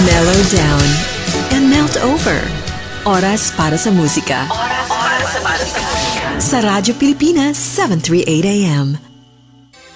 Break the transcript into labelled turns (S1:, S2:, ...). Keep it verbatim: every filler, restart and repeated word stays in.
S1: Mellow down and melt over. Oras para sa musika. Sa Radyo Pilipinas, seven thirty-eight A M.